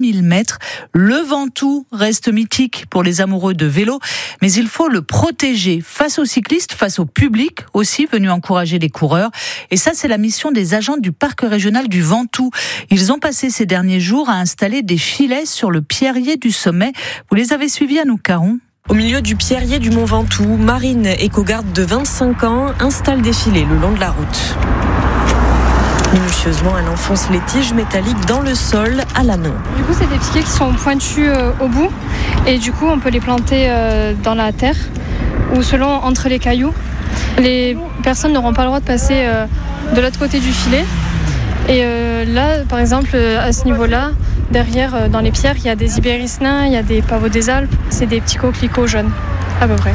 3000 mètres. Le Ventoux reste mythique pour les amoureux de vélo, mais il faut le protéger face aux cyclistes, face au public aussi venu encourager les coureurs. Et ça, c'est la mission des agents du parc régional du Ventoux. Ils ont passé ces derniers jours à installer des filets sur le pierrier du sommet. Vous les avez suivis, Anouk Caron ? Au milieu du pierrier du Mont Ventoux, Marine, éco-garde de 25 ans, installe des filets le long de la route. Minutieusement, elle enfonce les tiges métalliques dans le sol à la main. Du coup, c'est des piquets qui sont pointus au bout et du coup, on peut les planter dans la terre ou selon entre les cailloux. Les personnes n'auront pas le droit de passer de l'autre côté du filet. Et là, par exemple, à ce niveau-là, derrière, dans les pierres, il y a des ibéricnins, il y a des pavots des Alpes. C'est des petits coquelicots jaunes, à peu près.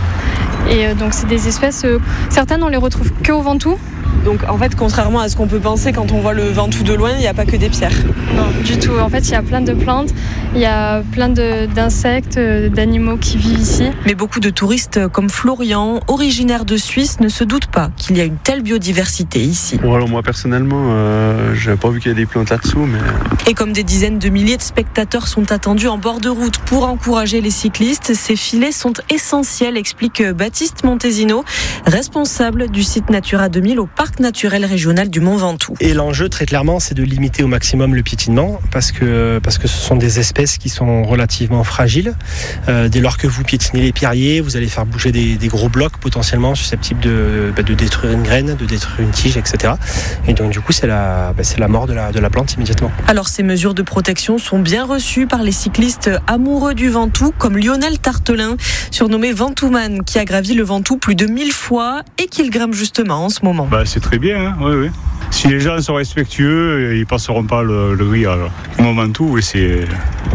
Et donc, c'est des espèces... certaines, on les retrouve qu'au Ventoux. Donc, en fait, contrairement à ce qu'on peut penser quand on voit le Ventoux de loin, il n'y a pas que des pierres. Non, du tout. En fait, il y a plein de plantes, il y a plein d'insectes, d'animaux qui vivent ici. Mais beaucoup de touristes comme Florian, originaire de Suisse, ne se doutent pas qu'il y a une telle biodiversité ici. Bon, alors moi, personnellement, je n'avais pas vu qu'il y a des plantes là-dessous. Mais... Et comme des dizaines de milliers de spectateurs sont attendus en bord de route pour encourager les cyclistes, ces filets sont essentiels, explique Baptiste Montesino, responsable du site Natura 2000 au parc naturel régional du Mont Ventoux. Et l'enjeu, très clairement, c'est de limiter au maximum le piétinement parce que ce sont des espèces qui sont relativement fragiles. Dès lors que vous piétinez les pierriers, vous allez faire bouger des gros blocs potentiellement susceptibles de détruire une graine, de détruire une tige, etc. Et donc du coup, c'est la mort de la plante immédiatement. Alors ces mesures de protection sont bien reçues par les cyclistes amoureux du Ventoux, comme Lionel Tartelin, surnommé Ventouman, qui a gravi le Ventoux plus de 1000 fois et qui le grimpe justement en ce moment. C'est très bien, hein, oui. Si les gens sont respectueux, ils passeront pas le grillage. Au Mont Ventoux, oui, c'est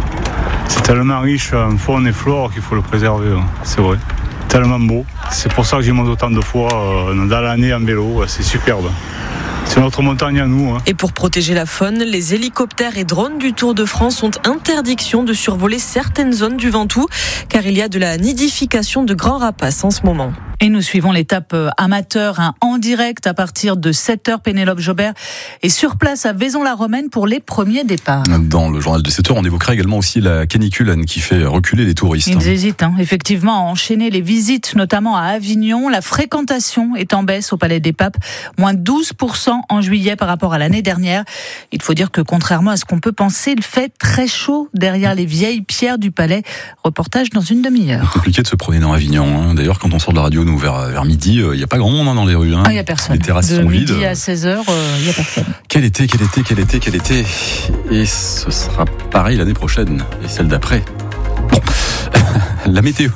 tellement riche en faune et flore qu'il faut le préserver, c'est vrai. Tellement beau. C'est pour ça que j'y monte autant de fois dans l'année en vélo, c'est superbe. C'est notre montagne à nous. Et pour protéger la faune, les hélicoptères et drones du Tour de France ont interdiction de survoler certaines zones du Ventoux, car il y a de la nidification de grands rapaces en ce moment. Et nous suivons l'étape amateur en direct à partir de 7h. Pénélope Jobert est sur place à Vaison-la-Romaine pour les premiers départs. Dans le journal de 7h, on évoquera également aussi la canicule, Anne, qui fait reculer les touristes. Ils hésitent effectivement à enchaîner les visites, notamment à Avignon. La fréquentation est en baisse au Palais des Papes, moins 12% en juillet par rapport à l'année dernière. Il faut dire que contrairement à ce qu'on peut penser, il fait très chaud derrière les vieilles pierres du palais. Reportage dans une demi-heure. C'est compliqué de se promener dans Avignon. D'ailleurs, quand on sort de la radio, nous, vers midi, il n'y a pas grand monde dans les rues. Il n'y a personne. Les terrasses sont vides. De midi à 16h, il n'y a personne. Quel été. Et ce sera pareil l'année prochaine et celle d'après. Bon, la météo.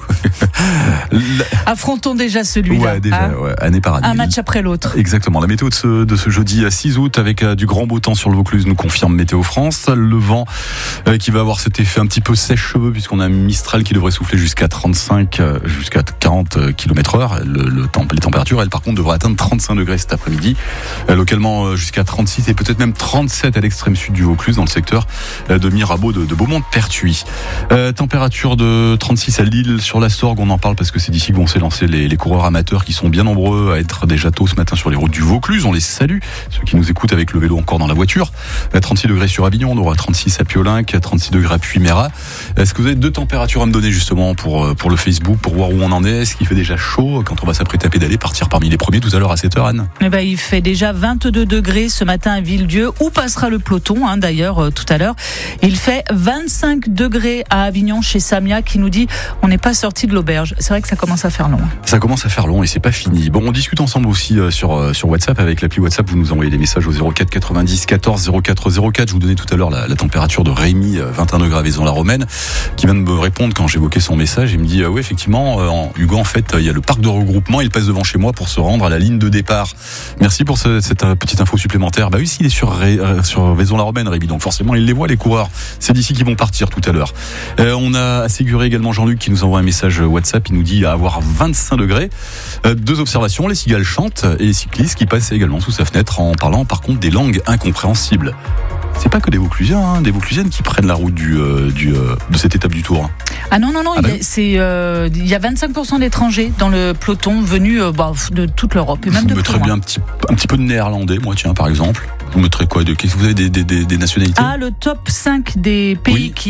Affrontons déjà celui-là. Année par année. Un match après l'autre. Exactement. La météo de ce jeudi 6 août avec du grand beau temps sur le Vaucluse, nous confirme Météo France. Le vent qui va avoir cet effet un petit peu sèche-cheveux puisqu'on a un Mistral qui devrait souffler jusqu'à 35, jusqu'à 40 km/h. Les températures, elles, par contre, devraient atteindre 35 degrés cet après-midi. Localement jusqu'à 36 et peut-être même 37 à l'extrême sud du Vaucluse dans le secteur de Mirabeau, de Beaumont-de-Pertuis. Température de 36 à Lille sur la Sorgue, on en parle parce que c'est d'ici que vont s'élancer les coureurs amateurs qui sont bien nombreux à être déjà tôt ce matin sur les routes du Vaucluse. On les salue, ceux qui nous écoutent avec le vélo encore dans la voiture. 36 degrés sur Avignon, on aura 36 à Piolinc, 36 degrés à Puy-Mérat. Est-ce que vous avez 2 températures à me donner justement pour le Facebook, pour voir où on en est? Est-ce qu'il fait déjà chaud quand on va s'apprêter à pédaler, partir parmi les premiers tout à l'heure à 7h, Anne? Il fait déjà 22 degrés ce matin à Villedieu, où passera le peloton d'ailleurs tout à l'heure. Il fait 25 degrés à Avignon chez Samia qui nous dit on n'est pas sorti de l'auberge. C'est vrai que ça commence à faire long. Ça commence à faire long et c'est pas fini. Bon, on discute ensemble aussi sur WhatsApp avec l'appli WhatsApp. Vous nous envoyez des messages au 04 90 14 04 04. Je vous donnais tout à l'heure la température de Rémi, 21 degrés à Vaison-la-Romaine, qui vient de me répondre quand j'évoquais son message. Il me dit oui, effectivement, Hugo, en fait, il y a le parc de regroupement. Il passe devant chez moi pour se rendre à la ligne de départ. Merci pour cette petite info supplémentaire. Oui, s'il est sur Vaison-la-Romaine, Rémi, donc forcément il les voit, les coureurs. C'est d'ici qu'ils vont partir tout à l'heure. On a assiguré également Jean-Luc qui nous envoie un message WhatsApp. Il nous dit avoir 25 degrés. 2 observations, les cigales chantent et les cyclistes qui passent également sous sa fenêtre en parlant par contre des langues incompréhensibles. C'est pas que des Vauclusiens, des Vauclusiennes qui prennent la route de cette étape du Tour. Non, il y a 25% d'étrangers dans le peloton venus de toute l'Europe et même de plus loin. Je mettrais bien un petit peu de néerlandais, moi, tiens, par exemple. Vous mettrez quoi? Vous avez des nationalités? Le top 5 des pays qui